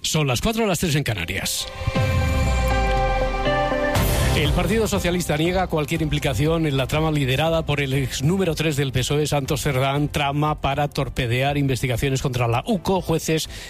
Son las 4, las 3 en Canarias. El Partido Socialista niega cualquier implicación en la trama liderada por el ex número 3 del PSOE, Santos Cerdán, trama para torpedear investigaciones contra la UCO, jueces